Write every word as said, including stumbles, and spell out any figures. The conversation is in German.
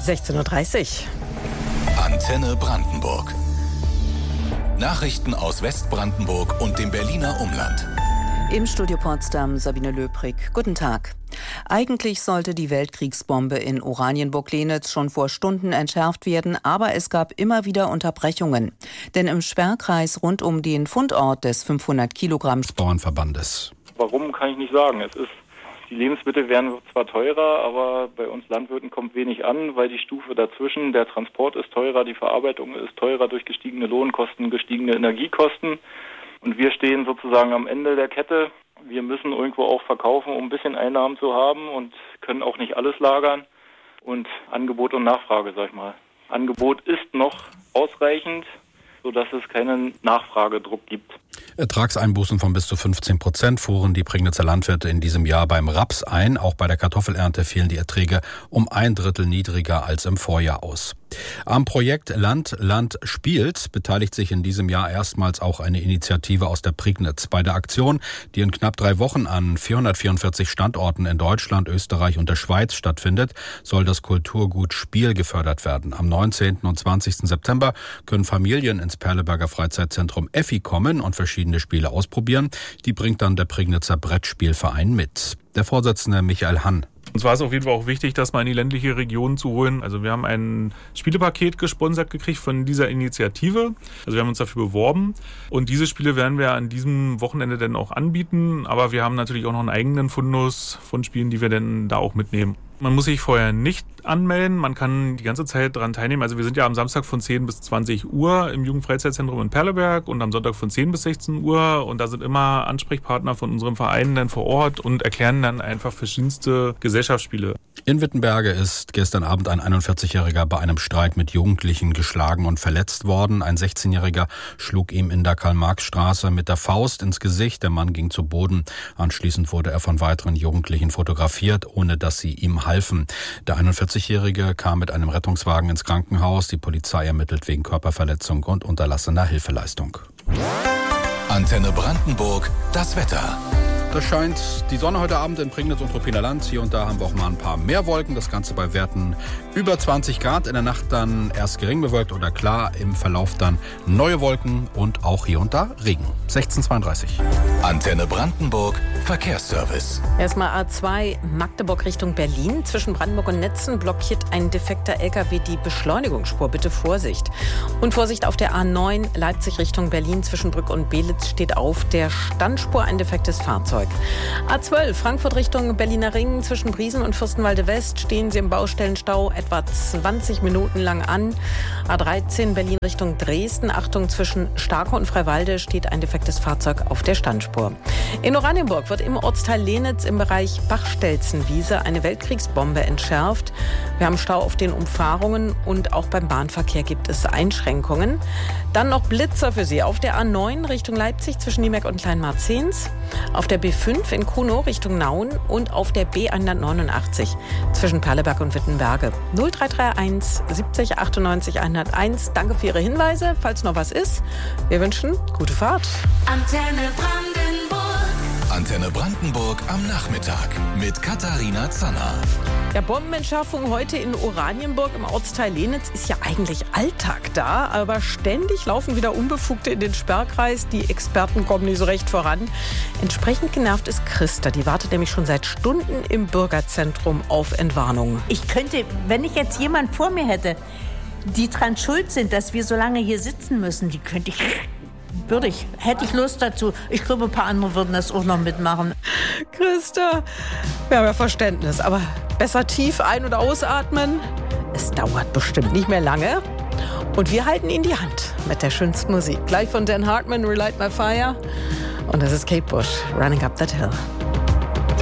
sechzehn Uhr dreißig. Antenne Brandenburg. Nachrichten aus Westbrandenburg und dem Berliner Umland. Im Studio Potsdam Sabine Löbrig. Guten Tag. Eigentlich sollte die Weltkriegsbombe in Oranienburg-Lenitz schon vor Stunden entschärft werden, aber es gab immer wieder Unterbrechungen. Denn im Sperrkreis rund um den Fundort des fünfhundert Kilogramm Bauernverbandes. Warum, kann ich nicht sagen. Es ist, die Lebensmittel werden zwar teurer, aber bei uns Landwirten kommt wenig an, weil die Stufe dazwischen, der Transport ist teurer, die Verarbeitung ist teurer durch gestiegene Lohnkosten, gestiegene Energiekosten. Und wir stehen sozusagen am Ende der Kette. Wir müssen irgendwo auch verkaufen, um ein bisschen Einnahmen zu haben und können auch nicht alles lagern. Und Angebot und Nachfrage, sag ich mal. Angebot ist noch ausreichend, sodass es keinen Nachfragedruck gibt. Ertragseinbußen von bis zu fünfzehn Prozent fuhren die Prignitzer Landwirte in diesem Jahr beim Raps ein. Auch bei der Kartoffelernte fielen die Erträge um ein Drittel niedriger als im Vorjahr aus. Am Projekt Land, Land spielt beteiligt sich in diesem Jahr erstmals auch eine Initiative aus der Prignitz. Bei der Aktion, die in knapp drei Wochen an vierhundertvierundvierzig Standorten in Deutschland, Österreich und der Schweiz stattfindet, soll das Kulturgut Spiel gefördert werden. Am neunzehnten und zwanzigsten September können Familien ins Perleberger Freizeitzentrum Effi kommen und verschiedene Spiele ausprobieren. Die bringt dann der Prignitzer Brettspielverein mit. Der Vorsitzende Michael Hann. Uns war es auf jeden Fall auch wichtig, das mal in die ländliche Region zu holen. Also wir haben ein Spielepaket gesponsert gekriegt von dieser Initiative. Also wir haben uns dafür beworben. Und diese Spiele werden wir an diesem Wochenende dann auch anbieten. Aber wir haben natürlich auch noch einen eigenen Fundus von Spielen, die wir dann da auch mitnehmen. Man muss sich vorher nicht anmelden, man kann die ganze Zeit daran teilnehmen. Also wir sind ja am Samstag von zehn bis zwanzig Uhr im Jugendfreizeitzentrum in Perleberg und am Sonntag von zehn bis sechzehn Uhr. Und da sind immer Ansprechpartner von unserem Verein dann vor Ort und erklären dann einfach verschiedenste Gesellschaftsspiele. In Wittenberge ist gestern Abend ein einundvierzigjähriger bei einem Streit mit Jugendlichen geschlagen und verletzt worden. Ein sechzehnjähriger schlug ihm in der Karl-Marx-Straße mit der Faust ins Gesicht. Der Mann ging zu Boden. Anschließend wurde er von weiteren Jugendlichen fotografiert, ohne dass sie ihm halfen. Der einundvierzigjährige kam mit einem Rettungswagen ins Krankenhaus. Die Polizei ermittelt wegen Körperverletzung und unterlassener Hilfeleistung. Antenne Brandenburg, das Wetter. Da scheint die Sonne heute Abend in Prignitz und Ruppiner Land. Hier und da haben wir auch mal ein paar mehr Wolken. Das Ganze bei Werten über zwanzig Grad. In der Nacht dann erst gering bewölkt oder klar. Im Verlauf dann neue Wolken und auch hier und da Regen. sechzehn Uhr zweiunddreißig. Antenne Brandenburg, Verkehrsservice. Erstmal A zwei Magdeburg Richtung Berlin. Zwischen Brandenburg und Netzen blockiert ein defekter L K W die Beschleunigungsspur. Bitte Vorsicht. Und Vorsicht auf der A neun Leipzig Richtung Berlin. Zwischen Brück und Belitz steht auf der Standspur ein defektes Fahrzeug. A zwölf Frankfurt Richtung Berliner Ring. Zwischen Briesen und Fürstenwalde West stehen Sie im Baustellenstau etwa zwanzig Minuten lang an. A dreizehn Berlin Richtung Dresden. Achtung, zwischen Starke und Freiwalde steht ein defektes Fahrzeug auf der Standspur. In Oranienburg wird im Ortsteil Lenitz im Bereich Bachstelzenwiese eine Weltkriegsbombe entschärft. Wir haben Stau auf den Umfahrungen und auch beim Bahnverkehr gibt es Einschränkungen. Dann noch Blitzer für Sie auf der A neun Richtung Leipzig zwischen Niemerk und Kleinmarzens, auf der B fünf in Kunow Richtung Nauen und auf der B hundertneunundachtzig zwischen Perleberg und Wittenberge. null drei drei eins siebzig achtundneunzig hunderteins. Danke für Ihre Hinweise, falls noch was ist. Wir wünschen gute Fahrt. Antenne Brandenburg. Antenne Brandenburg am Nachmittag mit Katharina Zanner. Ja, Bombenentschärfung heute in Oranienburg im Ortsteil Lenitz ist ja eigentlich Alltag da, aber ständig laufen wieder Unbefugte in den Sperrkreis. Die Experten kommen nicht so recht voran. Entsprechend genervt ist Christa. Die wartet nämlich schon seit Stunden im Bürgerzentrum auf Entwarnung. Ich könnte, wenn ich jetzt jemand vor mir hätte, die dran schuld sind, dass wir so lange hier sitzen müssen, die könnte ich... Würde ich. Hätte ich Lust dazu. Ich glaube, ein paar andere würden das auch noch mitmachen. Christa, wir haben ja Verständnis, aber besser tief ein- und ausatmen. Es dauert bestimmt nicht mehr lange. Und wir halten Ihnen die Hand mit der schönsten Musik. Gleich von Dan Hartman, Relight My Fire. Und das ist Kate Bush, Running Up That Hill.